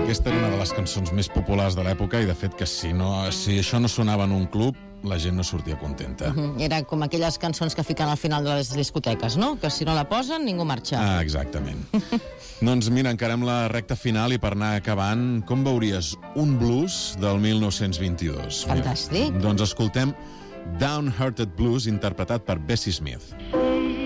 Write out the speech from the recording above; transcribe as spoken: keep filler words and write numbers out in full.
Aquesta era una de les cançons més populars de l'època i, de fet, que si, no, si això no sonava en un club, la gent no sortia contenta. Uh-huh. Era com aquelles cançons que fiquen al final de les discoteques, no? Que si no la posen, ningú marxa. Ah, exactament. Doncs mira, encarem la recta final i per anar acabant, com veuries un blues del mil nou-cents vint-i-dos? Fantàstic. Mira, doncs escoltem Downhearted Blues, interpretat per Bessie Smith.